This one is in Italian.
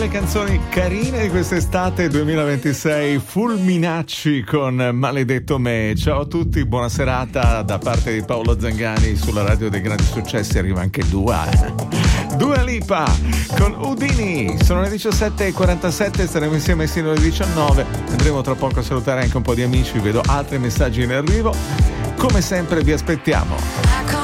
delle canzoni carine di quest'estate 2026, Fulminacci con Maledetto Me. Ciao a tutti, buona serata da parte di Paolo Zangani. Sulla radio dei grandi successi arriva anche Dua Lipa con Udini. Sono le 17:47, staremo insieme sino alle 19. Andremo tra poco a salutare anche un po' di amici, vedo altri messaggi in arrivo. Come sempre vi aspettiamo.